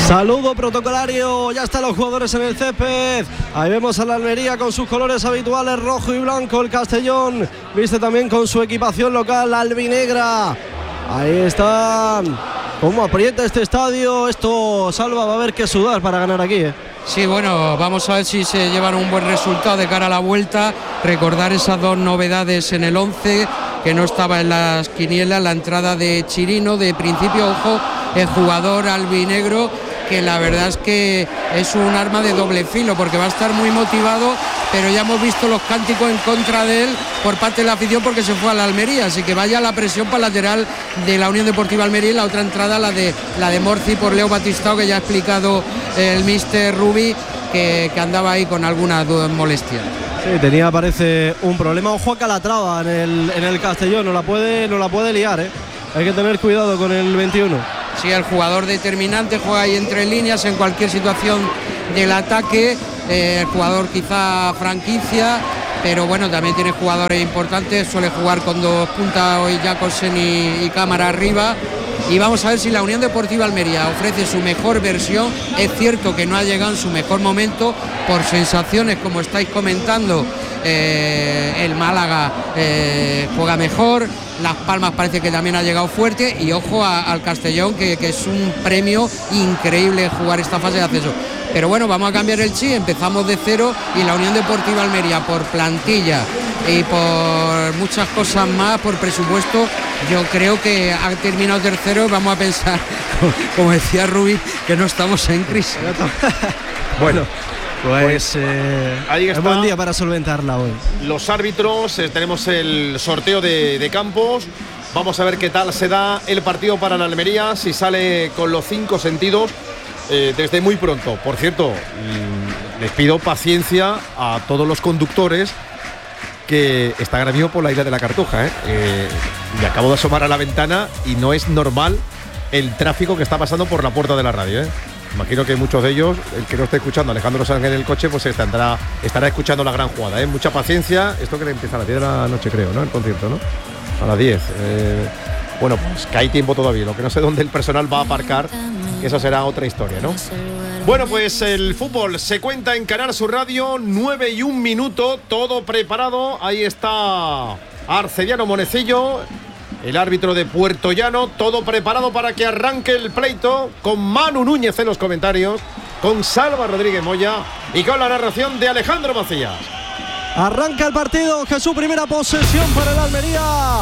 Saludo protocolario, ya están los jugadores en el césped. Ahí vemos a la Almería con sus colores habituales, rojo y blanco. El Castellón viste también con su equipación local albinegra. Ahí están. ¿Cómo aprieta este estadio? Esto, Salva, va a haber que sudar para ganar aquí, ¿eh? Sí, bueno, vamos a ver si se llevan un buen resultado de cara a la vuelta. Recordar esas dos novedades en el 11 que no estaba en las quinielas. La entrada de Chirino, de principio, ojo, el jugador albinegro, que la verdad es que es un arma de doble filo, porque va a estar muy motivado, pero ya hemos visto los cánticos en contra de él por parte de la afición porque se fue a la Almería, así que vaya la presión para el lateral de la Unión Deportiva Almería. Y la otra entrada, la de Morci por Leo Batistao, que ya ha explicado el míster Rubi que andaba ahí con alguna molestia. Sí, tenía, parece, un problema. Ojo a Calatrava en el Castellón, no la puede liar, ¿eh? Hay que tener cuidado con el 21. Sí, el jugador determinante, juega ahí entre líneas en cualquier situación del ataque, el jugador quizá franquicia, pero bueno, también tiene jugadores importantes, suele jugar con dos puntas, hoy Jacobsen y Cámara arriba. Y vamos a ver si la Unión Deportiva Almería ofrece su mejor versión. Es cierto que no ha llegado en su mejor momento por sensaciones, como estáis comentando. El Málaga juega mejor, Las Palmas parece que también ha llegado fuerte, y ojo al Castellón, que es un premio increíble jugar esta fase de acceso. Pero bueno, vamos a cambiar el chip, empezamos de cero, y la Unión Deportiva Almería, por plantilla y por muchas cosas más, por presupuesto, yo creo que ha terminado tercero. Vamos a pensar, como decía Rubí, que no estamos en crisis. Bueno, pues ahí está. Es buen día para solventarla hoy. Los árbitros, tenemos el sorteo de campos. Vamos a ver qué tal se da el partido para la Almería, si sale con los 5 sentidos desde muy pronto. Por cierto, les pido paciencia a todos los conductores que están ahora mismo por la isla de la Cartuja, me acabo de asomar a la ventana y no es normal el tráfico que está pasando por la puerta de la radio, Imagino que muchos de ellos, el que no esté escuchando a Alejandro Sanz en el coche, pues estará escuchando la gran jugada, Mucha paciencia. Esto que empieza a las 10 de la noche, creo, ¿no? El concierto, ¿no? A las 10. Bueno, pues que hay tiempo todavía. Lo que no sé dónde el personal va a aparcar, que eso será otra historia, ¿no? Bueno, pues el fútbol se cuenta en Canal Sur Radio, 9:01, todo preparado. Ahí está Arcediano Monecillo, el árbitro de Puerto Llano, todo preparado para que arranque el pleito, con Manu Núñez en los comentarios, con Salva Rodríguez Moya y con la narración de Alejandro Macías. Arranca el partido, Jesús, primera posesión para el Almería.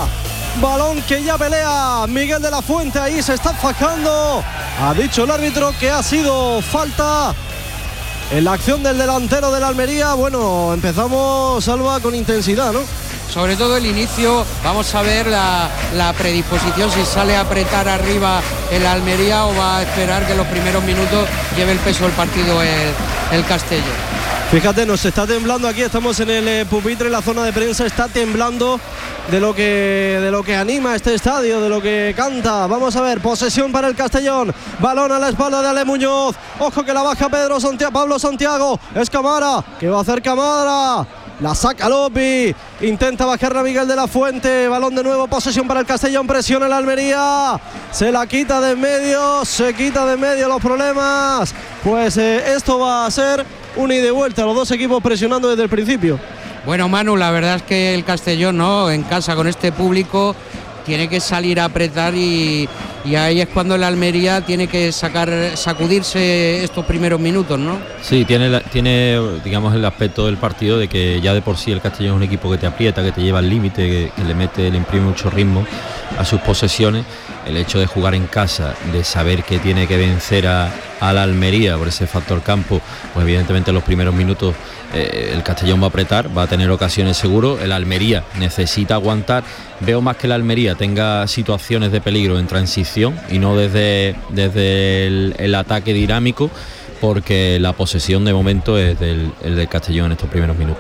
Balón que ya pelea Miguel de la Fuente, ahí se está fajando. Ha dicho el árbitro que ha sido falta en la acción del delantero de la Almería. Bueno, empezamos, Salva, con intensidad, ¿no? Sobre todo el inicio, vamos a ver la predisposición, si sale a apretar arriba el Almería o va a esperar que los primeros minutos lleve el peso del partido el Castellón. Fíjate, nos está temblando aquí, estamos en el pupitre, en la zona de prensa, está temblando de lo que anima este estadio, de lo que canta. Vamos a ver, posesión para el Castellón, balón a la espalda de Ale Muñoz, ojo que la baja Pablo Santiago, es Camara, ¿qué va a hacer Camara? La saca Lopi, intenta bajarla Miguel de la Fuente, balón de nuevo, posesión para el Castellón, presiona el Almería, se la quita de en medio, se quita de en medio los problemas. Pues esto va a ser un ida y vuelta, los dos equipos presionando desde el principio. Bueno, Manu, la verdad es que el Castellón, ¿no?, en casa con este público, tiene que salir a apretar y ahí es cuando el Almería tiene que sacudirse estos primeros minutos, ¿no? Sí, tiene digamos el aspecto del partido de que ya de por sí el Castellón es un equipo que te aprieta, que te lleva al límite, que le imprime mucho ritmo a sus posesiones. El hecho de jugar en casa, de saber que tiene que vencer a la Almería por ese factor campo, pues evidentemente en los primeros minutos el Castellón va a apretar, va a tener ocasiones seguro, el Almería necesita aguantar. Veo más que la Almería tenga situaciones de peligro en transición y no desde el ataque dinámico, porque la posesión de momento es el del Castellón en estos primeros minutos.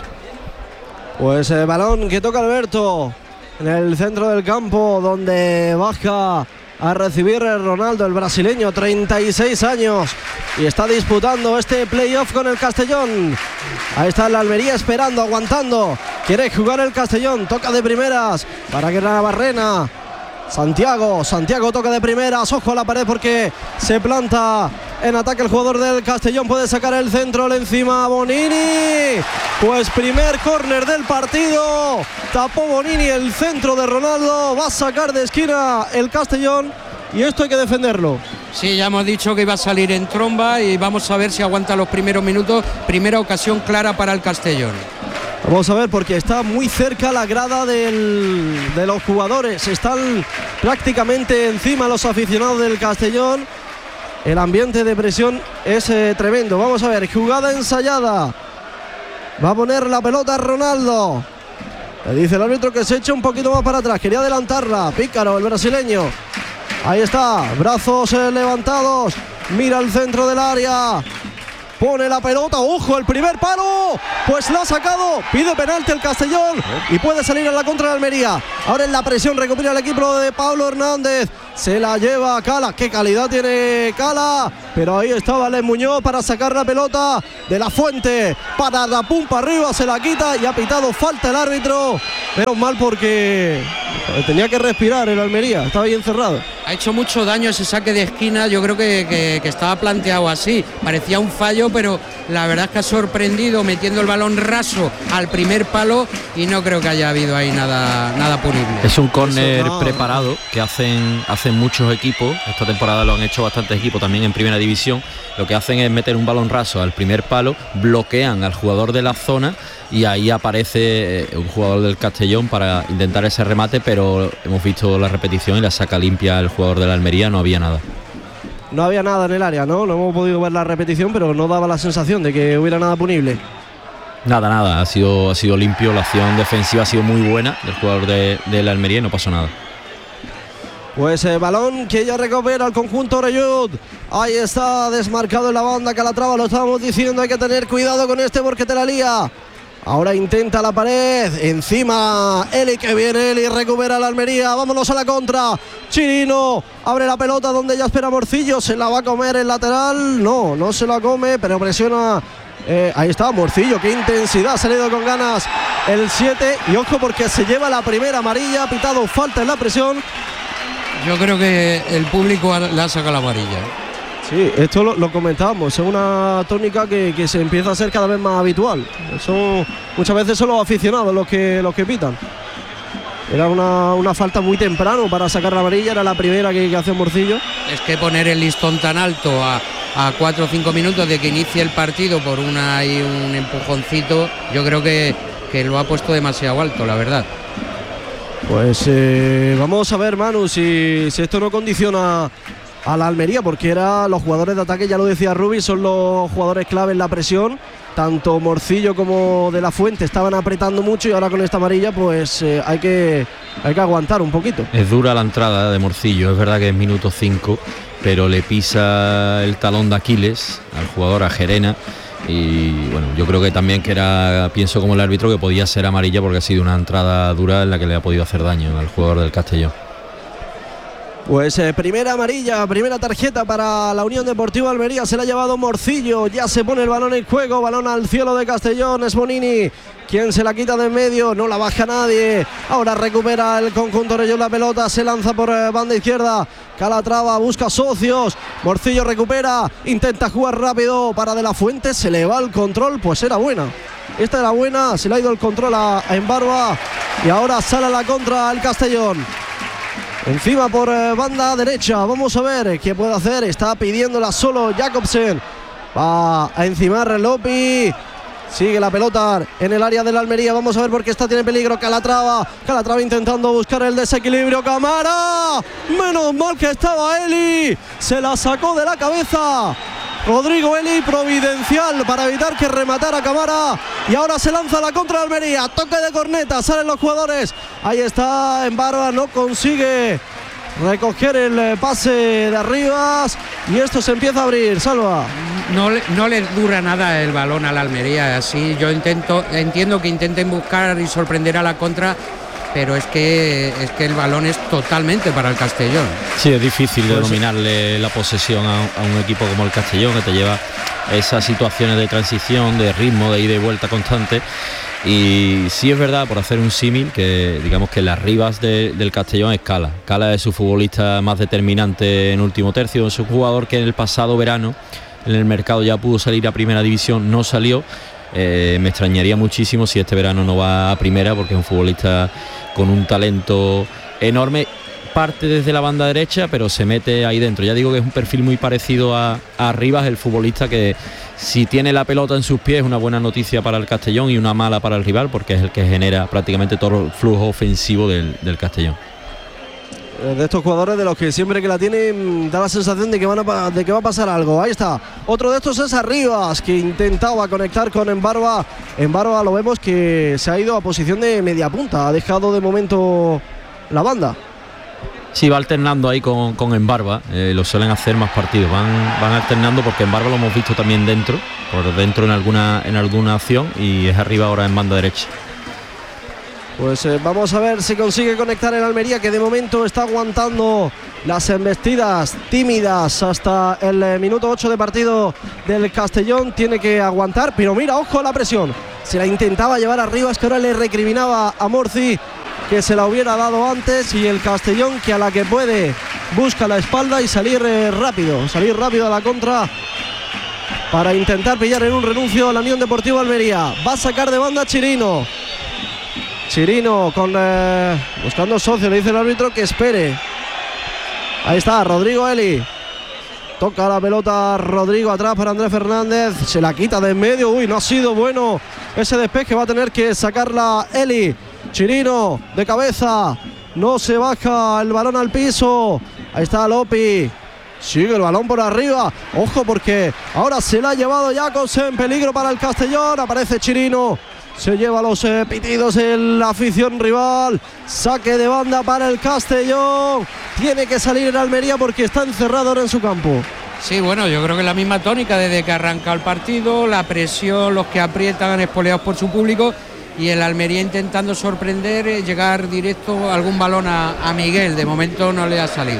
Pues el balón que toca Alberto en el centro del campo, donde baja a recibir Ronaldo, el brasileño, 36 años, y está disputando este playoff con el Castellón. Ahí está la Almería esperando, aguantando, quiere jugar el Castellón, toca de primeras para que Navarrena. Santiago toca de primeras, ojo a la pared porque se planta en ataque el jugador del Castellón, puede sacar el centro, le encima Bonini. Pues primer córner del partido, tapó Bonini el centro de Ronaldo, va a sacar de esquina el Castellón y esto hay que defenderlo. Sí, ya hemos dicho que iba a salir en tromba y vamos a ver si aguanta los primeros minutos. Primera ocasión clara para el Castellón. Vamos a ver porque está muy cerca la grada de los jugadores, están prácticamente encima los aficionados del Castellón. El ambiente de presión es tremendo. Vamos a ver, jugada ensayada. Va a poner la pelota Ronaldo. Le dice el árbitro que se eche un poquito más para atrás. Quería adelantarla. Pícaro, el brasileño. Ahí está, brazos levantados. Mira el centro del área. Pone la pelota, ojo, el primer palo. Pues la ha sacado, pide penalti el Castellón y puede salir a la contra de Almería. Ahora en la presión recupera el equipo de Pablo Hernández. Se la lleva Cala, qué calidad tiene Cala. Pero ahí estaba Alex Muñoz para sacar la pelota de la Fuente. Para la pumpa arriba, se la quita y ha pitado falta el árbitro. Menos mal porque tenía que respirar el Almería, estaba bien cerrado. Ha hecho mucho daño ese saque de esquina, yo creo que estaba planteado así, parecía un fallo, pero la verdad es que ha sorprendido metiendo el balón raso al primer palo y no creo que haya habido ahí nada punible. Es un córner preparado que hacen muchos equipos, esta temporada lo han hecho bastantes equipos también en primera división. Lo que hacen es meter un balón raso al primer palo, bloquean al jugador de la zona y ahí aparece un jugador del Castellón para intentar ese remate, pero hemos visto la repetición y la saca limpia el jugador de la Almería, no había nada. No había nada en el área, ¿no? No hemos podido ver la repetición, pero no daba la sensación de que hubiera nada punible. Nada, ha sido limpio, la acción defensiva ha sido muy buena del jugador de la Almería y no pasó nada. Pues balón que ya recupera el conjunto Orellut. Ahí está desmarcado en la banda Calatrava, lo estábamos diciendo, hay que tener cuidado con este porque te la lía. Ahora intenta la pared, encima Eli, que viene Eli, recupera la Almería, vámonos a la contra. Chirino abre la pelota donde ya espera Morcillo, se la va a comer el lateral, no se la come, pero presiona. Ahí está Morcillo, qué intensidad, ha salido con ganas el 7 y ojo porque se lleva la primera amarilla, ha pitado falta en la presión. Yo creo que el público le ha sacado la amarilla. Sí, esto lo comentábamos, es una tónica que se empieza a hacer cada vez más habitual. Muchas veces son los aficionados los que pitan. Era una falta muy temprano para sacar la amarilla, era la primera que hace Morcillo. Es que poner el listón tan alto a 4 o 5 minutos de que inicie el partido por un empujoncito, yo creo que lo ha puesto demasiado alto, la verdad. Pues vamos a ver, Manu, si esto no condiciona a la Almería, porque los jugadores de ataque, ya lo decía Rubi, son los jugadores clave en la presión. Tanto Morcillo como De la Fuente estaban apretando mucho y ahora con esta amarilla pues hay que aguantar un poquito. Es dura la entrada de Morcillo, es verdad que es minuto 5, pero le pisa el talón de Aquiles al jugador, a Gerena. Y bueno, yo creo que también pienso como el árbitro, que podía ser amarilla porque ha sido una entrada dura en la que le ha podido hacer daño al jugador del Castellón. Pues primera amarilla, primera tarjeta para la Unión Deportiva Almería, se la ha llevado Morcillo, ya se pone el balón en juego, balón al cielo de Castellón, es Bonini quien se la quita de en medio, no la baja nadie, ahora recupera el conjunto Orellut la pelota, se lanza por banda izquierda, Calatrava busca socios, Morcillo recupera, intenta jugar rápido para De la Fuente, se le va el control, pues era buena. Esta era buena, se le ha ido el control a Embarba y ahora sale a la contra el Castellón. Encima por banda derecha, vamos a ver qué puede hacer, está pidiéndola solo Jacobsen, va a encimar Lopi, sigue la pelota en el área de la Almería, vamos a ver porque tiene peligro Calatrava intentando buscar el desequilibrio, Camara, menos mal que estaba Eli, se la sacó de la cabeza. Rodrigo Eli, providencial para evitar que rematara Camara y ahora se lanza la contra de Almería, toque de corneta, salen los jugadores, ahí está Embarba, no consigue recoger el pase de Arribas y esto se empieza a abrir, Salva. No le dura nada el balón a la Almería, así yo entiendo que intenten buscar y sorprender a la contra, pero es que el balón es totalmente para el Castellón. Sí, es difícil de dominarle la posesión a un equipo como el Castellón, que te lleva esas situaciones de transición, de ritmo, de ida y vuelta constante. Y sí es verdad, por hacer un símil, que digamos que las Rivas del Castellón es Cala. Cala es su futbolista más determinante en último tercio, es un jugador que en el pasado verano en el mercado ya pudo salir a primera división, no salió. Me extrañaría muchísimo si este verano no va a primera, porque es un futbolista con un talento enorme. Parte desde la banda derecha, pero se mete ahí dentro. Ya digo que es un perfil muy parecido a Rivas, el futbolista que si tiene la pelota en sus pies es una buena noticia para el Castellón y una mala para el rival, porque es el que genera prácticamente todo el flujo ofensivo del Castellón. De estos jugadores de los que siempre que la tienen da la sensación de que va a pasar algo. Ahí está, otro de estos es Arribas, que intentaba conectar con Embarba. Embarba lo vemos que se ha ido a posición de media punta, ha dejado de momento la banda. Sí, va alternando ahí con Embarba, lo suelen hacer más partidos, van alternando, porque Embarba lo hemos visto también por dentro en alguna acción, y es arriba ahora en banda derecha. Pues vamos a ver si consigue conectar el Almería, que de momento está aguantando las embestidas tímidas hasta el minuto 8 de partido del Castellón. Tiene que aguantar, pero mira, ojo a la presión, se la intentaba llevar arriba, es que ahora le recriminaba a Morci que se la hubiera dado antes, y el Castellón, que a la que puede busca la espalda y salir rápido a la contra para intentar pillar en un renuncio a la Unión Deportiva Almería. Va a sacar de banda Chirino buscando socio, le dice el árbitro que espere. Ahí está Rodrigo Eli, toca la pelota Rodrigo atrás para Andrés Fernández, se la quita de en medio. Uy, no ha sido bueno ese despeje, va a tener que sacarla Eli. Chirino de cabeza, no se baja el balón al piso. Ahí está Lopi, sigue el balón por arriba. Ojo, porque ahora se la ha llevado Jacobs, en peligro para el Castellón. Aparece Chirino, se lleva los pitidos en la afición rival. Saque de banda para el Castellón. Tiene que salir el Almería porque está encerrado ahora en su campo. Sí, bueno, yo creo que es la misma tónica desde que arranca el partido. La presión, los que aprietan, espoleados por su público, y el Almería intentando sorprender, llegar directo algún balón a Miguel. De momento no le ha salido.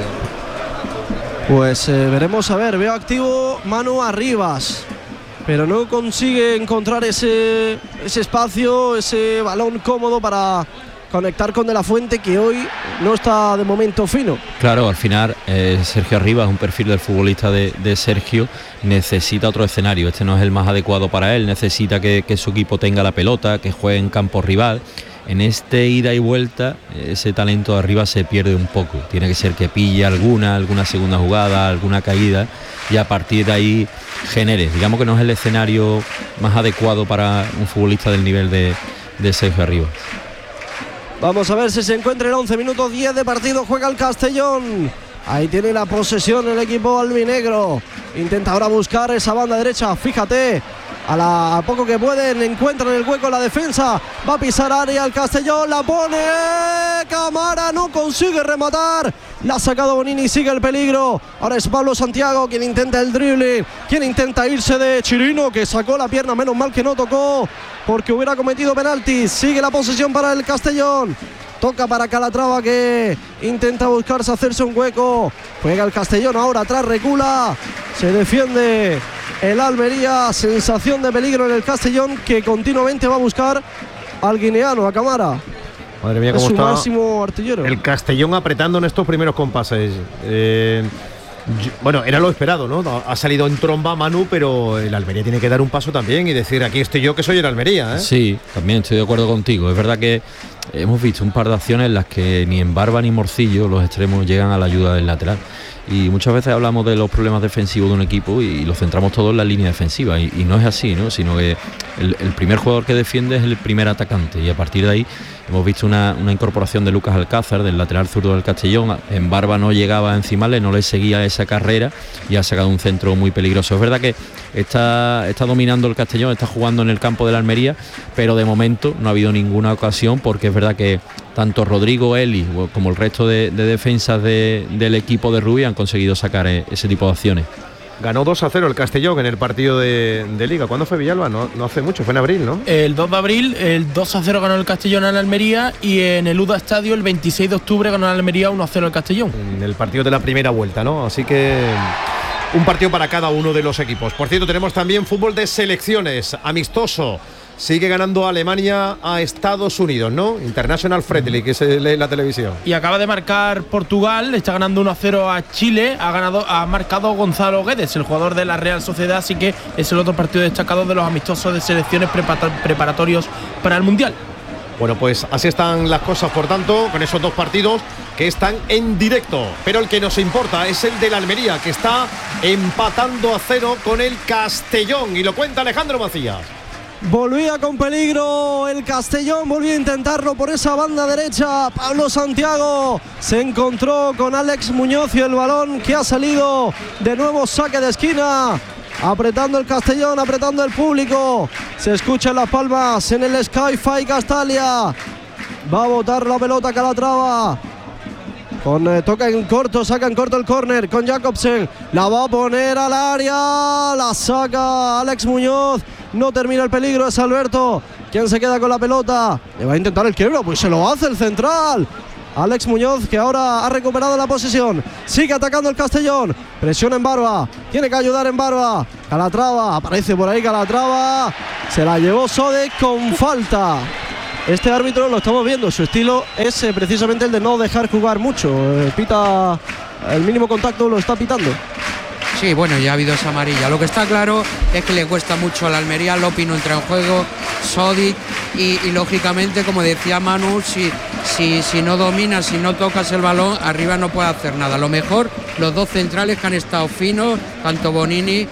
Pues veremos, a ver, veo activo Manu Arribas, pero no consigue encontrar ese espacio, ese balón cómodo para conectar con De la Fuente, que hoy no está de momento fino. Claro, al final Sergio Arribas, un perfil del futbolista de Sergio, necesita otro escenario. Este no es el más adecuado para él, necesita que su equipo tenga la pelota, que juegue en campo rival. En este ida y vuelta, ese talento de Arribas se pierde un poco. Tiene que ser que pille alguna segunda jugada, alguna caída, y a partir de ahí genere. Digamos que no es el escenario más adecuado para un futbolista del nivel de Sergio Arribas. Vamos a ver si se encuentra en 11 minutos 10 de partido. Juega el Castellón. Ahí tiene la posesión el equipo albinegro. Intenta ahora buscar esa banda derecha. Fíjate, a poco que pueden, encuentran el hueco en la defensa. Va a pisar área el Castellón. La pone Camara, no consigue rematar. La ha sacado Bonini, sigue el peligro. Ahora es Pablo Santiago quien intenta el dribbling, quien intenta irse de Chirino, que sacó la pierna, menos mal que no tocó, porque hubiera cometido penalti. Sigue la posesión para el Castellón. Toca para Calatrava, que intenta buscarse hacerse un hueco. Juega el Castellón ahora, atrás recula. Se defiende el Almería. Sensación de peligro en el Castellón, que continuamente va a buscar al guineano, a Camara. Madre mía, cómo es su está máximo artillero. El Castellón apretando en estos primeros compases. Bueno, era lo esperado, ¿no? Ha salido en tromba Manu, pero el Almería tiene que dar un paso también y decir, aquí estoy yo, que soy el Almería, ¿eh? Sí, también estoy de acuerdo contigo. Es verdad que hemos visto un par de acciones en las que ni Embarba ni Morcillo, los extremos, llegan a la ayuda del lateral. Y muchas veces hablamos de los problemas defensivos de un equipo y lo centramos todo en la línea defensiva, y no es así, ¿no? Sino que el primer jugador que defiende es el primer atacante, y a partir de ahí hemos visto una incorporación de Lucas Alcázar, del lateral zurdo del Castellón. Embarba no llegaba a encimarle, no le seguía esa carrera y ha sacado un centro muy peligroso. Es verdad que está dominando el Castellón, está jugando en el campo de la Almería, pero de momento no ha habido ninguna ocasión, porque es verdad que tanto Rodrigo Eli como el resto de defensas del equipo de Rubí han conseguido sacar ese tipo de acciones. Ganó 2-0 el Castellón en el partido de Liga. ¿Cuándo fue, Villalba? No hace mucho, fue en abril, ¿no? El 2 de abril, el 2-0 ganó el Castellón en Almería, y en el UDA Estadio el 26 de octubre ganó el Almería 1-0 el Castellón. En el partido de la primera vuelta, ¿no? Así que un partido para cada uno de los equipos. Por cierto, tenemos también fútbol de selecciones, amistoso. Sigue ganando Alemania a Estados Unidos, ¿no? International Friendly, que se lee en la televisión. Y acaba de marcar Portugal, está ganando 1-0 a Chile, ha marcado Gonzalo Guedes, el jugador de la Real Sociedad, así que es el otro partido destacado de los amistosos de selecciones preparatorios para el Mundial. Bueno, pues así están las cosas, por tanto, con esos dos partidos que están en directo. Pero el que nos importa es el de la Almería, que está empatando a 0 con el Castellón. Y lo cuenta Alejandro Macías. Volvía con peligro el Castellón, volvía a intentarlo por esa banda derecha. Pablo Santiago se encontró con Alex Muñoz y el balón que ha salido de nuevo, saque de esquina. Apretando el Castellón, apretando el público. Se escuchan las palmas en el Sky-Fi Castalia. Va a botar la pelota Calatrava. Toca en corto, saca en corto el córner con Jacobsen. La va a poner al área. La saca Alex Muñoz. No termina el peligro, es Alberto quien se queda con la pelota. Le va a intentar el quiebro, pues se lo hace el central. Alex Muñoz, que ahora ha recuperado la posesión. Sigue atacando el Castellón. Presiona en Barba. Tiene que ayudar en Barba. Calatrava. Aparece por ahí Calatrava. Se la llevó Sode con falta. Este árbitro lo estamos viendo. Su estilo es precisamente el de no dejar jugar mucho. Pita el mínimo contacto, lo está pitando. Sí, bueno, ya ha habido esa amarilla. Lo que está claro es que le cuesta mucho a la Almería. Lopi no entra en juego, Sodic y lógicamente, como decía Manu, si no dominas, si no tocas el balón, arriba no puede hacer nada. A lo mejor los dos centrales que han estado finos, tanto Bonini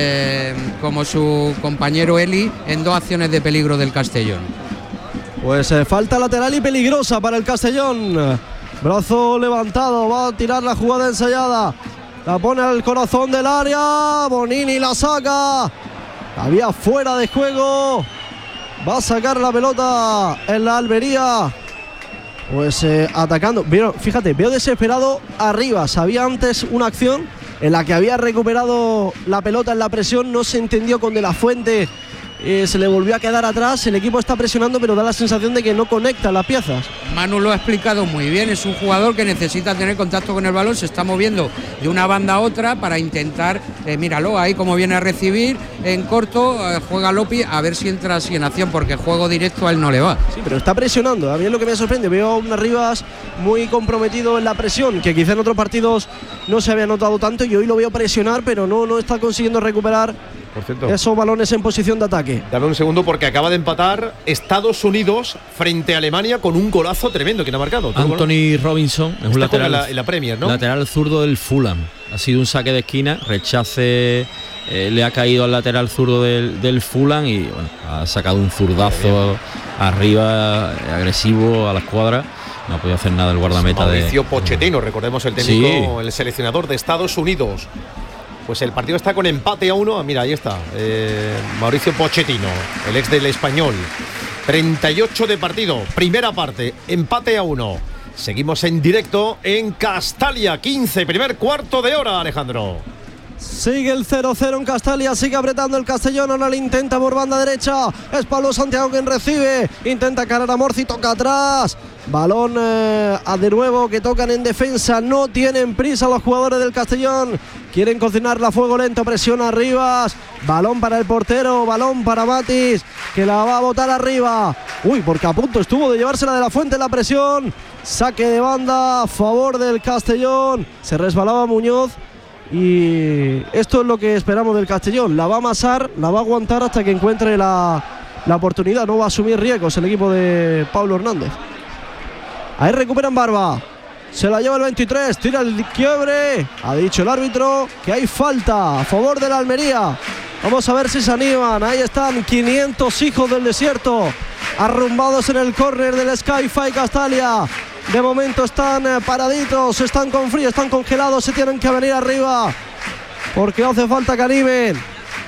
como su compañero Eli, en dos acciones de peligro del Castellón. Pues falta lateral y peligrosa para el Castellón. Brazo levantado, va a tirar la jugada ensayada. La pone al corazón del área. Bonini la saca. Había fuera de juego. Va a sacar la pelota en la Almería. Pues atacando. Fíjate, veo desesperado arriba. Sabía antes una acción en la que había recuperado la pelota en la presión. No se entendió con De la Fuente. Se le volvió a quedar atrás. El equipo está presionando, pero da la sensación de que no conecta las piezas. Manu lo ha explicado muy bien. Es un jugador que necesita tener contacto con el balón. Se está moviendo de una banda a otra para intentar, míralo ahí como viene a recibir en corto. Juega Lopi, a ver si entra así en acción, porque juego directo a él no le va. Sí, pero está presionando. A mí es lo que me sorprende. Veo a un Arribas muy comprometido en la presión, que quizá en otros partidos no se había notado tanto, y hoy lo veo presionar, pero no está consiguiendo recuperar, por cierto, esos balones en posición de ataque. Dame un segundo, porque acaba de empatar Estados Unidos frente a Alemania con un golazo tremendo. ¿Quién ha marcado? Anthony Robinson, es un lateral en la Premier, ¿no? Lateral zurdo del Fulham. Ha sido un saque de esquina, rechace, le ha caído al lateral zurdo del Fulham y bueno, ha sacado un zurdazo arriba, agresivo a la escuadra. No ha podido hacer nada el guardameta Mauricio Pochettino, recordemos el técnico, el seleccionador de Estados Unidos. Pues el partido está con empate a 1. Mira, ahí está, Mauricio Pochettino, el ex del Español. 38 de partido, primera parte, empate a 1. Seguimos en directo en Castalia, 15, primer cuarto de hora, Alejandro. Sigue el 0-0 en Castalia, sigue apretando el Castellón, ahora le intenta por banda derecha, es Pablo Santiago quien recibe, intenta cargar a Morci, toca atrás, balón de nuevo que tocan en defensa, no tienen prisa los jugadores del Castellón, quieren cocinarla a fuego lento, presiona Rivas, balón para el portero, balón para Matis, que la va a botar arriba, porque a punto estuvo de llevársela De la Fuente en la presión, saque de banda a favor del Castellón, se resbalaba Muñoz. Y esto es lo que esperamos del Castellón. La va a amasar, la va a aguantar hasta que encuentre la oportunidad. No va a asumir riesgos el equipo de Pablo Hernández. Ahí recuperan Barba. Se la lleva el 23, tira el quiebre. Ha dicho el árbitro que hay falta a favor de la Almería. Vamos a ver si se animan. Ahí están 500 hijos del desierto arrumbados en el córner del Sky-Fi Castalia. De momento están paraditos, están con frío, están congelados, se tienen que venir arriba porque hace falta que animen.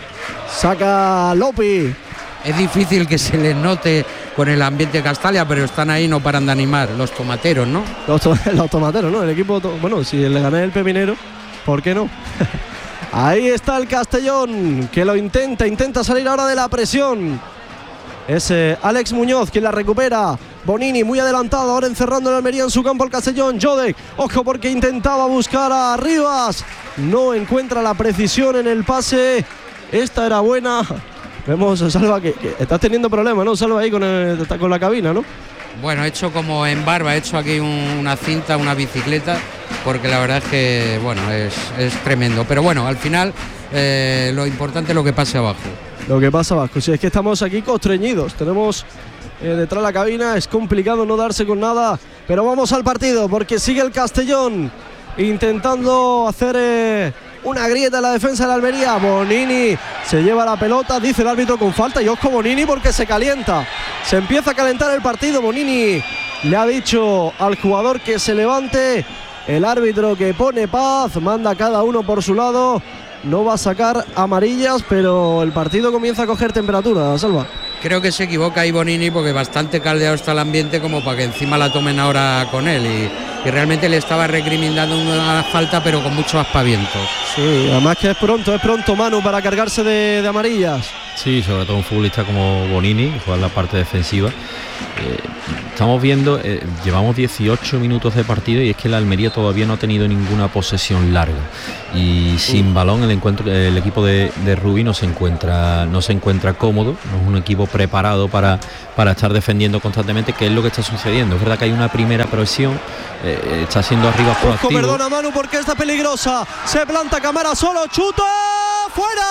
Saca Lopi. Es difícil que se les note con el ambiente de Castalia, pero están ahí, no paran de animar. Los tomateros, ¿no? Los tomateros, ¿no? El equipo, bueno, si le gané el pepinero, ¿por qué no? Ahí está el Castellón, que lo intenta salir ahora de la presión. Es Alex Muñoz quien la recupera. Bonini muy adelantado, ahora encerrando el Almería en su campo el Castellón. Jodek, ojo porque intentaba buscar a Rivas, no encuentra la precisión en el pase. Esta era buena. Vemos a Salva que estás teniendo problemas, ¿no? Salva ahí con la cabina, ¿no? Bueno, he hecho como en barba, he hecho aquí una cinta, una bicicleta, porque la verdad es que, bueno, es tremendo. Pero bueno, al final lo importante es lo que pase abajo. Lo que pasa abajo, si es que estamos aquí constreñidos, tenemos detrás de la cabina, es complicado no darse con nada, pero vamos al partido porque sigue el Castellón intentando hacer una grieta en la defensa de la Almería. Bonini se lleva la pelota, dice el árbitro con falta, y ojo Bonini porque se calienta, se empieza a calentar el partido. Bonini le ha dicho al jugador que se levante, el árbitro que pone paz, manda a cada uno por su lado. No va a sacar amarillas, pero el partido comienza a coger temperatura, Salva. Creo que se equivoca ahí Bonini porque bastante caldeado está el ambiente como para que encima la tomen ahora con él y realmente le estaba recriminando una falta pero con mucho aspaviento. Sí, además que es pronto Manu para cargarse de amarillas. Sí, sobre todo un futbolista como Bonini, que juega en la parte defensiva. Estamos viendo, llevamos 18 minutos de partido y es que la Almería todavía no ha tenido ninguna posesión larga y sin balón el equipo de Rubí no se encuentra cómodo, no es un equipo preparado para estar defendiendo constantemente, que es lo que está sucediendo. Es verdad que hay una primera presión, está siendo arriba proactivo. Perdona Manu porque está peligrosa, se planta Camara solo, chuta, fuera,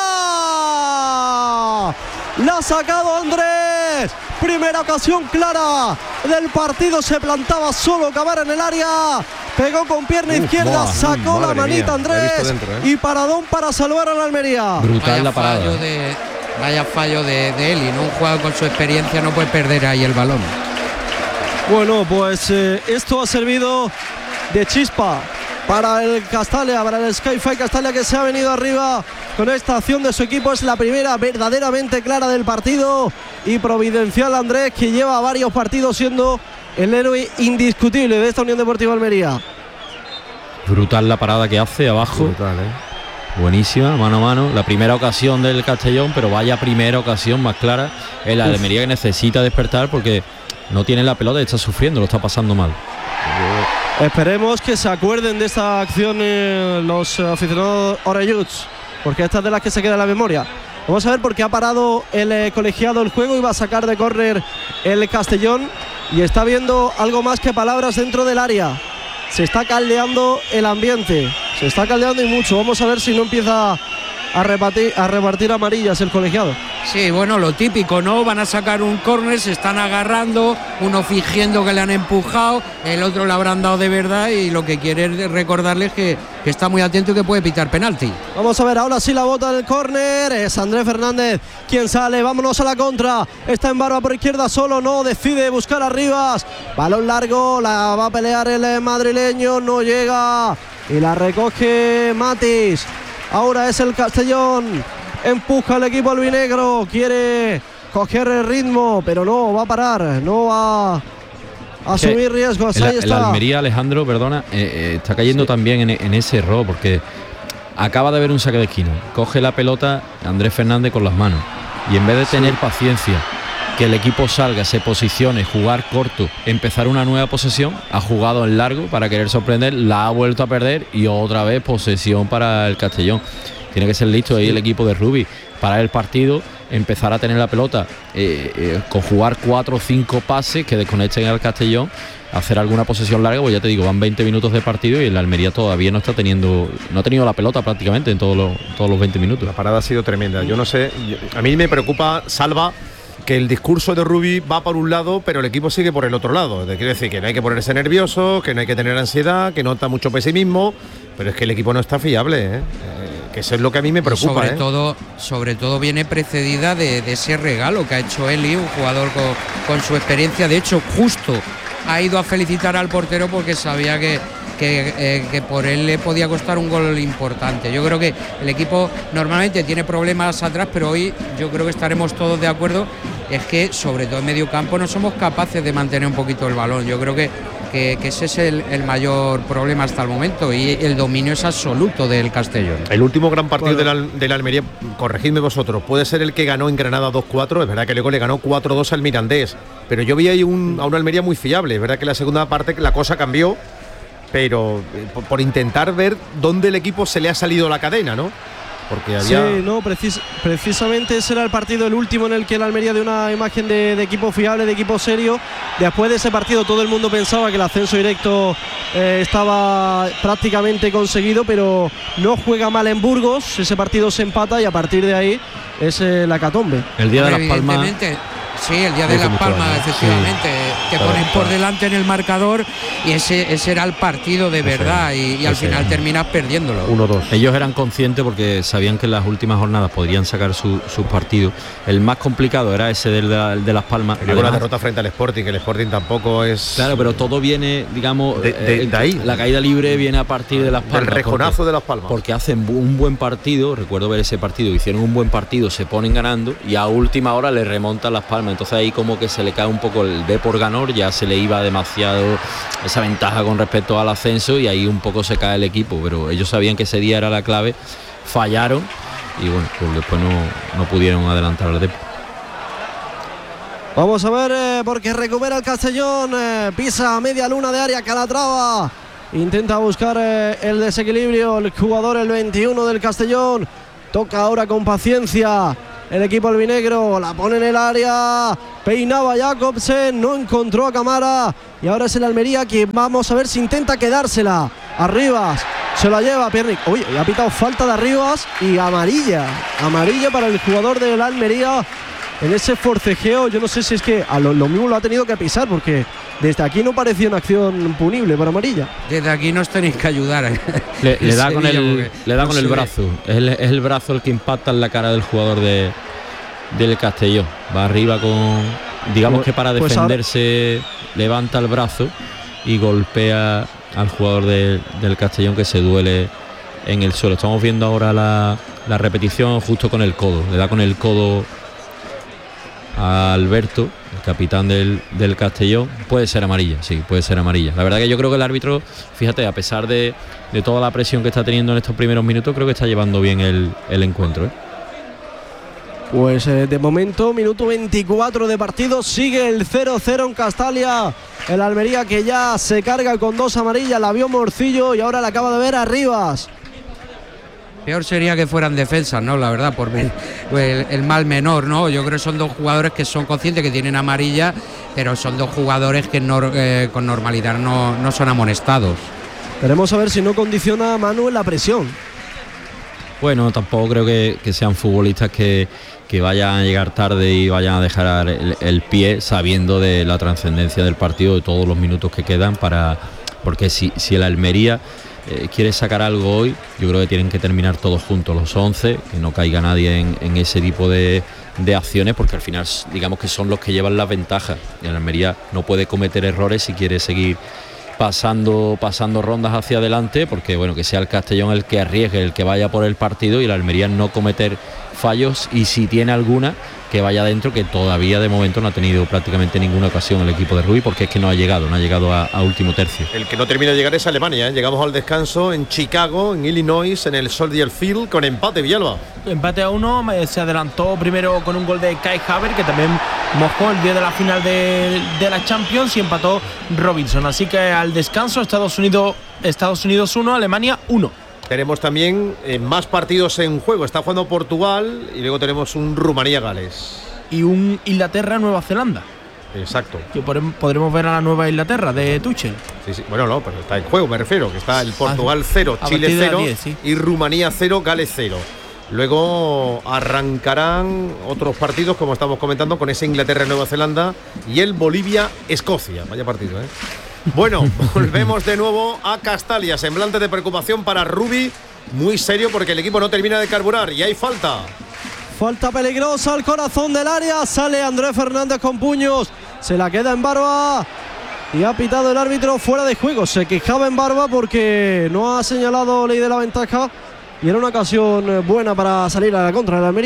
la ha sacado Andrés. Primera ocasión clara del partido, se plantaba solo Camara en el área, pegó con pierna izquierda, sacó la manita Andrés y paradón para salvar a la Almería. Brutal la parada. Vaya fallo de Eli, ¿no? Un jugador con su experiencia no puede perder ahí el balón. Bueno, pues esto ha servido de chispa para el Castalia, para el Sky-Fi Castalia, que se ha venido arriba con esta acción de su equipo. Es la primera verdaderamente clara del partido, y providencial Andrés, que lleva varios partidos siendo el héroe indiscutible de esta Unión Deportiva Almería. Brutal la parada que hace abajo. Brutal, buenísima, mano a mano. La primera ocasión del Castellón, pero vaya primera ocasión más clara. El Almería que necesita despertar porque no tiene la pelota y está sufriendo, lo está pasando mal. Esperemos que se acuerden de esta acción los aficionados Orelluts, porque esta es de las que se queda en la memoria. Vamos a ver por qué ha parado el colegiado el juego y va a sacar de córner el Castellón, y está viendo algo más que palabras dentro del área. Se está caldeando el ambiente, se está caldeando y mucho. Vamos a ver si no empieza a repartir amarillas el colegiado. Sí, bueno, lo típico, ¿no? Van a sacar un córner, se están agarrando, uno fingiendo que le han empujado, el otro le habrán dado de verdad, y lo que quiere es recordarles que está muy atento y que puede pitar penalti. Vamos a ver, ahora sí la bota en el córner, es Andrés Fernández quien sale, vámonos a la contra, está en barba por izquierda solo, no, decide buscar a Rivas, balón largo, la va a pelear el madrileño, no llega, y la recoge Matis. Ahora es el Castellón, empuja el equipo albinegro, quiere coger el ritmo, pero no va a parar, no va a asumir riesgos. Ahí está. El Almería, Alejandro, perdona, está cayendo también en ese error, porque acaba de haber un saque de esquina, coge la pelota Andrés Fernández con las manos, y en vez de tener paciencia, que el equipo salga, se posicione, jugar corto, empezar una nueva posesión, ha jugado en largo para querer sorprender, la ha vuelto a perder y otra vez posesión para el Castellón. Tiene que ser listo ahí el equipo de Rubí para el partido, empezar a tener la pelota, con jugar 4 o 5 pases que desconecten al Castellón, hacer alguna posesión larga. Pues ya te digo, van 20 minutos de partido y el Almería todavía no ha tenido la pelota prácticamente en todos los 20 minutos. La parada ha sido tremenda. Yo no sé, a mí me preocupa, Salva, que el discurso de Rubí va por un lado, pero el equipo sigue por el otro lado. Quiere decir que no hay que ponerse nervioso, que no hay que tener ansiedad, que nota mucho pesimismo, pero es que el equipo no está fiable, que eso es lo que a mí me preocupa. Sobre todo viene precedida de ese regalo que ha hecho Eli, un jugador con su experiencia. De hecho, justo ha ido a felicitar al portero porque sabía que por él le podía costar un gol importante. Yo creo que el equipo normalmente tiene problemas atrás, pero hoy yo creo que estaremos todos de acuerdo, es que sobre todo en medio campo no somos capaces de mantener un poquito el balón. Yo creo que que ese es el mayor problema hasta el momento, y el dominio es absoluto del Castellón. El último gran partido de la Almería, corregidme vosotros, puede ser el que ganó en Granada 2-4, es verdad que luego le ganó 4-2 al Mirandés, pero yo vi ahí a una Almería muy fiable, es verdad que en la segunda parte la cosa cambió, pero por intentar ver dónde el equipo se le ha salido la cadena, ¿no? Porque había... Sí, no, precisamente ese era el partido, el último en el que el Almería dio una imagen de equipo fiable, de equipo serio. Después de ese partido todo el mundo pensaba que el ascenso directo estaba prácticamente conseguido, pero no juega mal en Burgos, ese partido se empata y a partir de ahí es la hecatombe. El día de Las Palmas. Sí, el día de Las Palmas, efectivamente, que ponen por delante en el marcador, y ese era el partido de verdad, y al final terminas perdiéndolo. 1-2. Ellos eran conscientes porque sabían que en las últimas jornadas podrían sacar sus partidos. El más complicado era ese de Las Palmas. Y luego la derrota frente al Sporting, que el Sporting tampoco es... Claro, pero todo viene, digamos, de ahí. La caída libre viene a partir de Las Palmas. El rejonazo de Las Palmas. Porque hacen un buen partido, recuerdo ver ese partido, hicieron un buen partido, se ponen ganando y a última hora le remontan Las Palmas. Entonces ahí como que se le cae un poco el por ganor, ya se le iba demasiado esa ventaja con respecto al ascenso y ahí un poco se cae el equipo, pero ellos sabían que ese día era la clave, fallaron y bueno, pues después no pudieron adelantar al Depor. Vamos a ver, porque recupera el Castellón, pisa a media luna de área Calatrava, intenta buscar el desequilibrio, el jugador, el 21 del Castellón, toca ahora con paciencia el equipo albinegro, la pone en el área, peinaba Jacobsen, no encontró a Camara y ahora es el Almería que vamos a ver si intenta quedársela. Arribas se la lleva Piernic. Oye, ha pitado falta de Arribas y amarilla para el jugador del Almería en ese forcejeo. Yo no sé si es que a lo mismo lo ha tenido que pisar, porque desde aquí no parecía una acción punible para amarilla. Desde aquí nos tenéis que ayudar. Le da con el brazo. Es el brazo el que impacta en la cara del jugador del Castellón. Va arriba con, digamos que para defenderse, levanta el brazo y golpea al jugador del Castellón, que se duele en el suelo. Estamos viendo ahora la repetición justo con el codo. Le da con el codo a Alberto, el capitán del Castellón. Puede ser amarilla, sí, puede ser amarilla. La verdad que yo creo que el árbitro, fíjate, a pesar de toda la presión que está teniendo en estos primeros minutos, creo que está llevando bien el encuentro, ¿eh? Pues de momento, minuto 24 de partido, sigue el 0-0 en Castalia. El Almería que ya se carga con 2 amarillas, la vio Morcillo y ahora la acaba de ver Arribas. Peor sería que fueran defensas, ¿no? La verdad, por el mal menor, ¿no? Yo creo que son dos jugadores que son conscientes que tienen amarilla, pero son dos jugadores que con normalidad no son amonestados. Queremos saber si no condiciona a Manu en la presión. Bueno, tampoco creo que sean futbolistas que vayan a llegar tarde y vayan a dejar el pie, sabiendo de la trascendencia del partido, de todos los minutos que quedan, porque si el Almería quiere sacar algo hoy, yo creo que tienen que terminar todos juntos los 11, que no caiga nadie en ese tipo de acciones, porque al final digamos que son los que llevan las ventajas. El Almería no puede cometer errores si quiere seguir pasando rondas hacia adelante, porque bueno, que sea el Castellón el que arriesgue, el que vaya por el partido, y el Almería no cometer fallos, y si tiene alguna, que vaya adentro, que todavía de momento no ha tenido prácticamente ninguna ocasión el equipo de Rubí, porque es que no ha llegado a último tercio. El que no termina de llegar es Alemania, ¿eh? Llegamos al descanso en Chicago, en Illinois, en el Soldier Field, con empate, Villalba. Empate a 1, se adelantó primero con un gol de Kai Havertz, que también mojó el día de la final de la Champions, y empató Robinson. Así que al descanso, Estados Unidos 1, Alemania 1. Tenemos también más partidos en juego. Está jugando Portugal y luego tenemos un Rumanía-Gales. Y un Inglaterra-Nueva Zelanda. Exacto. Que podremos ver a la Nueva Inglaterra de Tuchel. Sí. Bueno, no, pero está en juego, me refiero, que está el Portugal 0, Chile 0 y Rumanía 0, Gales 0. Luego arrancarán otros partidos, como estamos comentando, con ese Inglaterra-Nueva Zelanda y el Bolivia-Escocia. Vaya partido, ¿eh? Bueno, volvemos de nuevo a Castalia. Semblante de preocupación para Rubí, muy serio, porque el equipo no termina de carburar y hay falta. Falta peligrosa al corazón del área. Sale Andrés Fernández con puños. Se la queda en Barba. Y ha pitado el árbitro fuera de juego. Se quejaba en Barba porque no ha señalado ley de la ventaja. Y era una ocasión buena para salir a la contra de la Almería.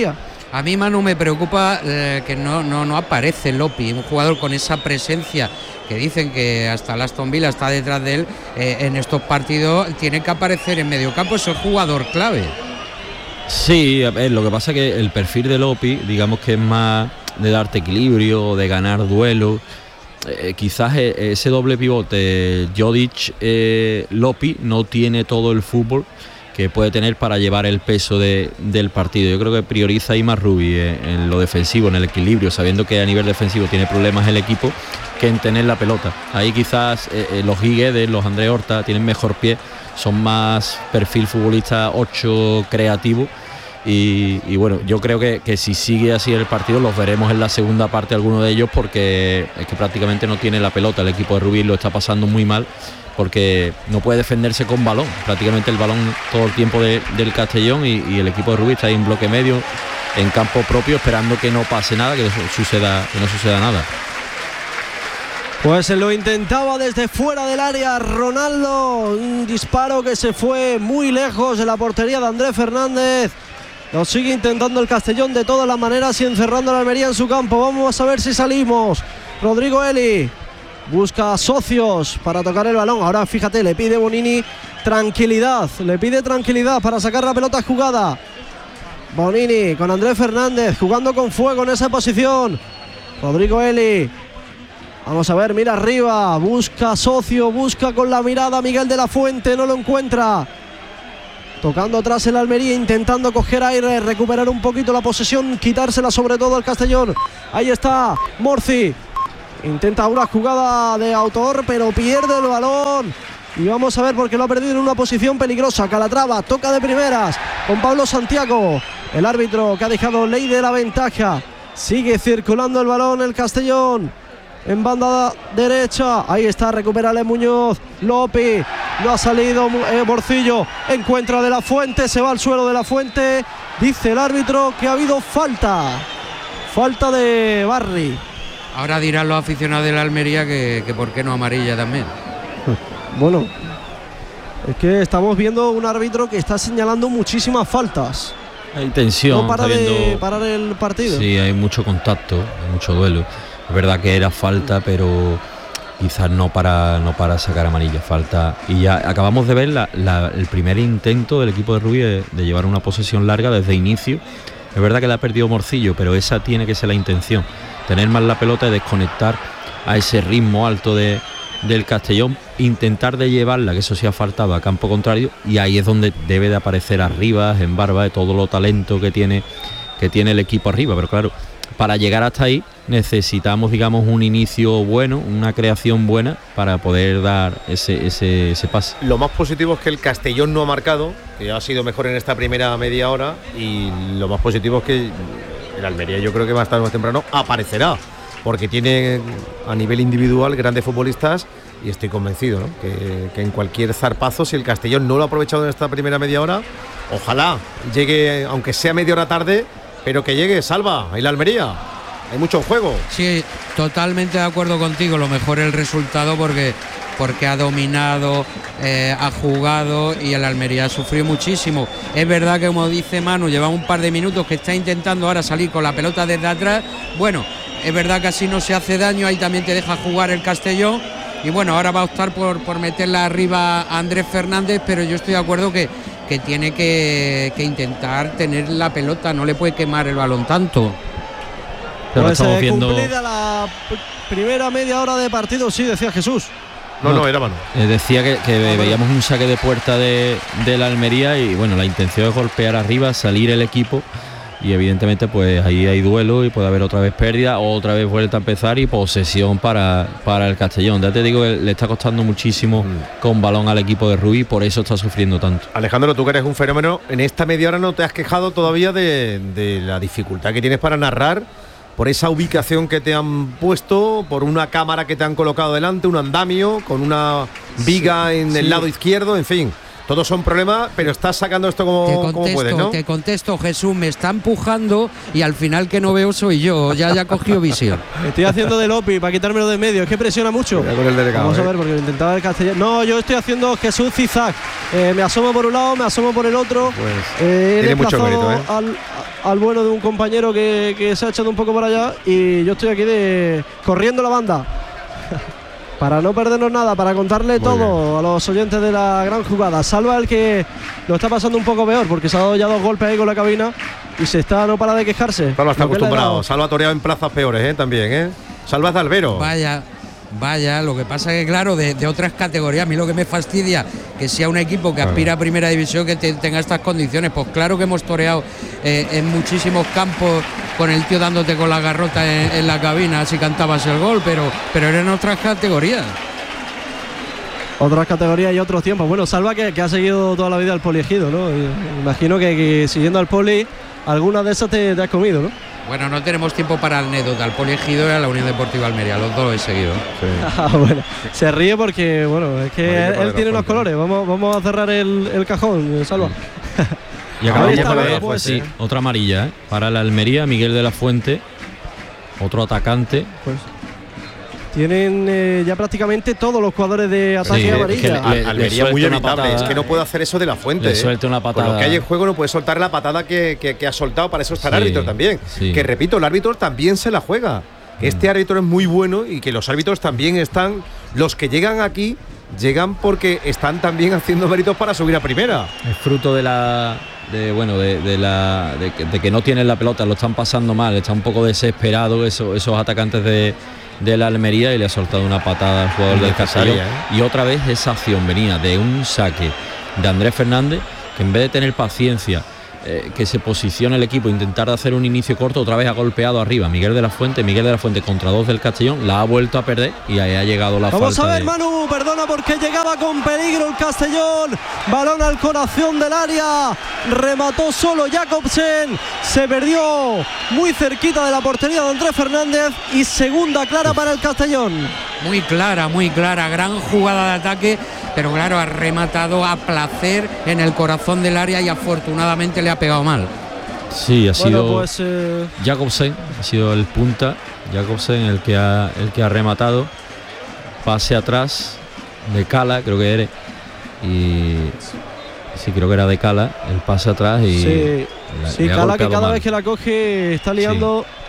A mí, Manu, me preocupa que no aparece Lopi, un jugador con esa presencia que dicen que hasta el Aston Villa está detrás de él. En estos partidos tiene que aparecer en mediocampo, es el jugador clave. Sí, a ver, lo que pasa es que el perfil de Lopi, digamos que es más de darte equilibrio, de ganar duelos. Quizás ese doble pivote Jodic-Lopi no tiene todo el fútbol que puede tener para llevar el peso del partido. Yo creo que prioriza ahí más Rubi en lo defensivo, en el equilibrio, sabiendo que a nivel defensivo tiene problemas el equipo, que en tener la pelota. Ahí quizás los Higuedes, los André Horta tienen mejor pie, son más perfil futbolista 8 creativo. Y bueno, yo creo que si sigue así el partido los veremos en la segunda parte, algunos de ellos, porque es que prácticamente no tiene la pelota. El equipo de Rubí lo está pasando muy mal porque no puede defenderse con balón, prácticamente el balón todo el tiempo del Castellón, y el equipo de Rubí está ahí en bloque medio, en campo propio, esperando que no pase nada, que no suceda nada. Pues lo intentaba desde fuera del área Ronaldo, un disparo que se fue muy lejos de la portería de Andrés Fernández. Lo sigue intentando el Castellón de todas las maneras y encerrando a la Almería en su campo. Vamos a ver si salimos. Rodrigo Eli busca socios para tocar el balón. Ahora fíjate, le pide Bonini tranquilidad. Le pide tranquilidad para sacar la pelota jugada. Bonini con Andrés Fernández jugando con fuego en esa posición. Rodrigo Eli. Vamos a ver, mira arriba. Busca socio, busca con la mirada Miguel de la Fuente. No lo encuentra. Tocando atrás el Almería, intentando coger aire, recuperar un poquito la posesión, quitársela sobre todo al Castellón. Ahí está Morci. Intenta una jugada de autor, pero pierde el balón. Y vamos a ver porque lo ha perdido en una posición peligrosa. Calatrava toca de primeras con Pablo Santiago. El árbitro que ha dejado ley de la ventaja. Sigue circulando el balón el Castellón. En banda derecha, ahí está, recupera Muñoz. Lopi, no ha salido Morcillo, encuentra de la Fuente, se va al suelo de la Fuente. Dice el árbitro que ha habido falta de Barry. Ahora dirán los aficionados de la Almería que por qué no amarilla también. Bueno, es que estamos viendo un árbitro que está señalando muchísimas faltas. Hay tensión, no para de parar el partido. Sí, hay mucho contacto, hay mucho duelo. Es verdad que era falta, pero quizás no para sacar amarilla, falta. Y ya acabamos de ver el primer intento del equipo de Rubí de llevar una posesión larga desde inicio. Es verdad que la ha perdido Morcillo, pero esa tiene que ser la intención, tener más la pelota y desconectar a ese ritmo alto del Castellón, intentar de llevarla, que eso sí ha faltado, a campo contrario, y ahí es donde debe de aparecer arriba, en Barba, de todo lo talento que tiene el equipo arriba. Pero claro, para llegar hasta ahí necesitamos, digamos, un inicio bueno, una creación buena para poder dar ese pase. Lo más positivo es que el Castellón no ha marcado, que ha sido mejor en esta primera media hora, y lo más positivo es que el Almería, yo creo que va a estar más temprano, aparecerá, porque tiene a nivel individual grandes futbolistas, y estoy convencido, ¿no?, que en cualquier zarpazo, si el Castellón no lo ha aprovechado en esta primera media hora, ojalá llegue, aunque sea media hora tarde, pero que llegue, Salva, y la Almería. Hay mucho juego. Sí, totalmente de acuerdo contigo. Lo mejor el resultado porque ha dominado, ha jugado, y el Almería ha sufrido muchísimo. Es verdad que, como dice Manu, lleva un par de minutos que está intentando ahora salir con la pelota desde atrás. Bueno, es verdad que así no se hace daño, ahí también te deja jugar el Castellón. Y bueno, ahora va a optar por meterla arriba a Andrés Fernández, pero yo estoy de acuerdo que tiene que intentar tener la pelota, no le puede quemar el balón tanto. Pero pues cumplida la primera media hora de partido, sí, decía Jesús. No, era mano. Decía que veíamos un saque de puerta de la Almería, y bueno, la intención es golpear arriba, salir el equipo, y evidentemente pues ahí hay duelo y puede haber otra vez pérdida, otra vez vuelta a empezar y posesión para el Castellón. Ya te digo que le está costando muchísimo con balón al equipo de Rubí, por eso está sufriendo tanto. Alejandro, tú que eres un fenómeno, en esta media hora no te has quejado todavía de la dificultad que tienes para narrar, por esa ubicación que te han puesto, por una cámara que te han colocado delante, un andamio con una viga en el lado izquierdo, en fin. Todos son problemas, pero estás sacando esto como puedes, ¿no? Te contesto, Jesús, me está empujando y al final que no veo soy yo, ya cogió visión. Estoy haciendo de Lopi para quitármelo de medio, es que presiona mucho. Con el delegado, vamos a ver, porque intentaba el Castellón. No, yo estoy haciendo Jesús zigzag. Me asomo por un lado, me asomo por el otro. Pues tiene mucho mérito, al bueno de un compañero que se ha echado un poco para allá y yo estoy aquí corriendo la banda. Para no perdernos nada, para contarle todo a los oyentes de la gran jugada. Salva el que lo está pasando un poco peor, porque se ha dado ya 2 golpes ahí con la cabina y no para de quejarse. Salva está acostumbrado. Salva ha toreado en plazas peores, también, Salva es de Albero. Vaya, lo que pasa es que, claro, de otras categorías, a mí lo que me fastidia que sea un equipo que aspira a primera división que tenga estas condiciones. Pues claro que hemos toreado en muchísimos campos con el tío dándote con la garrota en la cabina si cantabas el gol, pero eran otras categorías. Otras categorías y otros tiempos. Bueno, Salva que ha seguido toda la vida al poliegido, ¿no? Imagino que siguiendo al poli, algunas de esas te has comido, ¿no? Bueno, no tenemos tiempo para anécdota. El poliegido era la Unión Deportiva Almería, los dos lo he seguido. Sí. Bueno, se ríe porque, bueno, es que él tiene unos colores. Vamos a cerrar el cajón, Salva. Y acabamos de ver, pues sí, otra amarilla, para la Almería, Miguel de la Fuente, otro atacante. Pues tienen ya prácticamente todos los jugadores de ataque amarilla. Almería muy evitable, es que no puede hacer eso de la Fuente. Le suelte una patada. Con lo que hay en juego no puede soltar la patada que ha soltado, para eso está el árbitro también. Sí. Que repito, el árbitro también se la juega. Este árbitro es muy bueno y que los árbitros también están, los que llegan aquí, llegan porque están también haciendo méritos para subir a primera. Es fruto de que no tienen la pelota, lo están pasando mal, está un poco desesperado esos atacantes de la Almería y le ha soltado una patada al jugador del Castellón. Y otra vez esa acción venía de un saque de Andrés Fernández, que en vez de tener paciencia, que se posicione el equipo, intentar hacer un inicio corto, otra vez ha golpeado arriba Miguel de la Fuente contra 2 del Castellón, la ha vuelto a perder y ahí ha llegado la falta. Vamos a ver, Manu, perdona porque llegaba con peligro el Castellón, balón al corazón del área, remató solo Jacobsen, se perdió muy cerquita de la portería de Andrés Fernández y segunda clara para el Castellón. Muy clara, gran jugada de ataque, pero claro, ha rematado a placer en el corazón del área y afortunadamente le ha pegado mal. Sí, ha sido Jacobsen, ha sido el punta, Jacobsen el que ha rematado, pase atrás de Cala, creo que era, y sí, creo que era de Cala, el pase atrás y sí, Cala que cada vez que la coge está liando. Sí.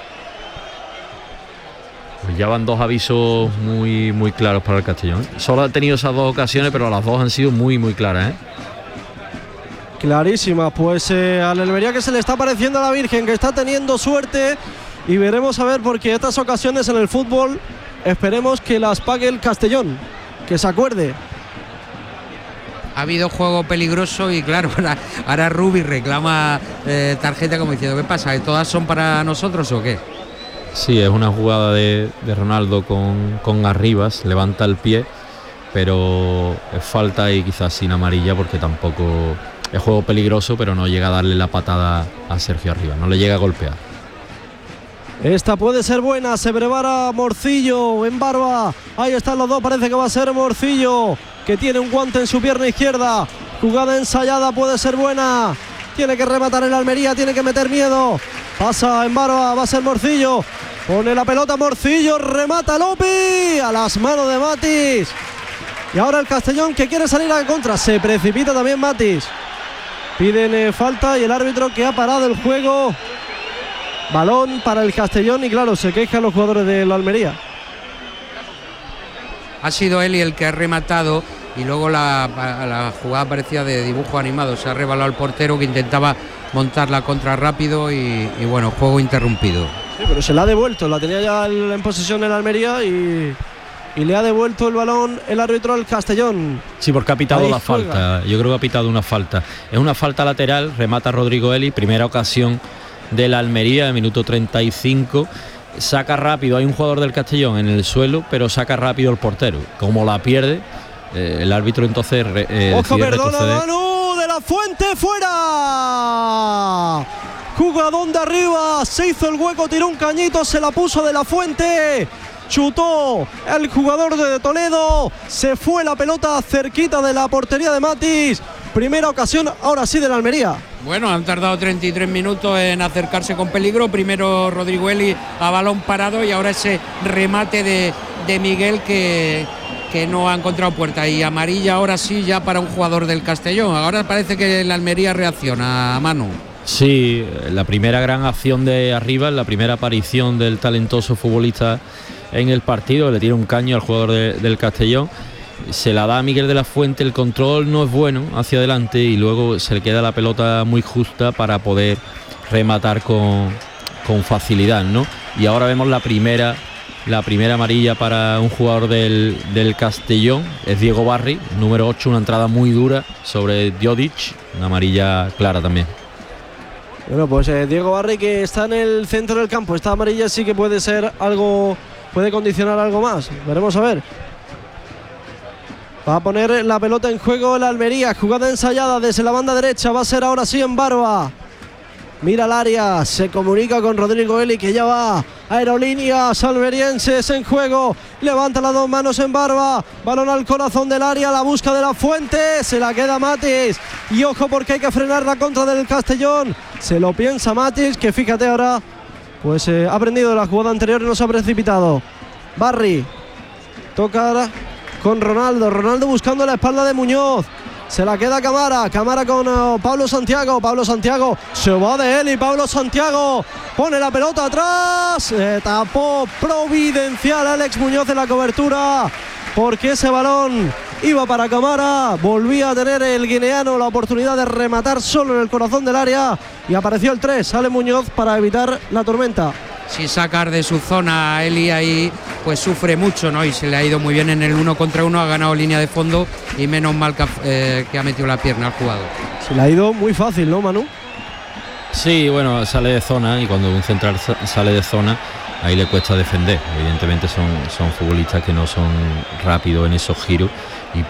Pues ya van 2 avisos muy claros para el Castellón. Solo ha tenido esas 2 ocasiones, pero las 2 han sido muy claras, Clarísimas. Pues a la Almería que se le está pareciendo a la Virgen, que está teniendo suerte, y veremos a ver, porque estas ocasiones en el fútbol esperemos que las pague el Castellón, que se acuerde. Ha habido juego peligroso y claro, ahora Rubi reclama tarjeta como diciendo, ¿qué pasa? ¿Todas son para nosotros o qué? Sí, es una jugada de Ronaldo con Arribas, levanta el pie, pero es falta y quizás sin amarilla, porque tampoco es juego peligroso, pero no llega a darle la patada a Sergio Arribas, no le llega a golpear. Esta puede ser buena, se prepara Morcillo en barba, ahí están los dos, parece que va a ser Morcillo, que tiene un guante en su pierna izquierda, jugada ensayada, puede ser buena, tiene que rematar el Almería, tiene que meter miedo, pasa en barba, va a ser Morcillo, pone la pelota Morcillo, remata Lopi, a las manos de Matis, y ahora el Castellón que quiere salir a la contra, se precipita también Matis, piden falta y el árbitro que ha parado el juego. Balón para el Castellón y claro, se quejan los jugadores de la Almería. Ha sido Eli el que ha rematado y luego la jugada parecía de dibujo animado. Se ha rebalado al portero que intentaba montar la contra rápido y bueno, juego interrumpido. Sí, pero se la ha devuelto, la tenía ya en posesión el Almería y le ha devuelto el balón el árbitro al Castellón. Sí, porque ha pitado la falta. Yo creo que ha pitado una falta. Es una falta lateral, remata Rodrigo Eli, primera ocasión de la Almería, de minuto 35, saca rápido, hay un jugador del Castellón en el suelo, pero saca rápido el portero, como la pierde, el árbitro entonces ojo, perdona, Manu de la Fuente, fuera, jugadón de arriba, se hizo el hueco, tiró un cañito, se la puso de la Fuente, chutó el jugador de Toledo, se fue la pelota cerquita de la portería de Matis. Primera ocasión, ahora sí, de la Almería. Bueno, han tardado 33 minutos en acercarse con peligro. Primero Rodrigo Eli a balón parado y ahora ese remate de Miguel que no ha encontrado puerta. Y amarilla ahora sí ya para un jugador del Castellón. Ahora parece que la Almería reacciona, Manu. Sí, la primera gran acción de arriba, la primera aparición del talentoso futbolista en el partido, le tira un caño al jugador del Castellón, se la da a Miguel de la Fuente, el control no es bueno hacia adelante y luego se le queda la pelota muy justa para poder rematar con facilidad, ¿no? Y ahora vemos la primera amarilla para un jugador del Castellón, es Diego Barri, número 8, una entrada muy dura sobre Djodic, una amarilla clara también. Bueno, pues Diego Barri, que está en el centro del campo. Esta amarilla sí que puede ser algo, puede condicionar algo más. Veremos a ver. Va a poner la pelota en juego la Almería. Jugada ensayada desde la banda derecha. Va a ser ahora sí en Barba. Mira el área, se comunica con Rodrigo Eli, que ya va. Aerolíneas almerienses en juego. Levanta las dos manos en Barba. Balón al corazón del área, la busca de la Fuente. Se la queda Matis. Y ojo porque hay que frenar la contra del Castellón. Se lo piensa Matis, que fíjate ahora, pues ha aprendido de la jugada anterior y no se ha precipitado. Barri. Toca ahora con Ronaldo. Ronaldo buscando la espalda de Muñoz. Se la queda Camara con Pablo Santiago. Pablo Santiago se va de él y Pablo Santiago pone la pelota atrás. Tapó providencial Alex Muñoz en la cobertura, porque ese balón iba para Camara. Volvía a tener el guineano la oportunidad de rematar solo en el corazón del área y apareció el 3. Sale Muñoz para evitar la tormenta. Si sacar de su zona a Eli ahí, pues sufre mucho, ¿no? Y se le ha ido muy bien en el 1 contra 1, ha ganado línea de fondo y menos mal que ha metido la pierna al jugador. Se le ha ido muy fácil, ¿no, Manu? Sí, bueno, sale de zona y cuando un central sale de zona, ahí le cuesta defender. Evidentemente son futbolistas que no son rápidos en esos giros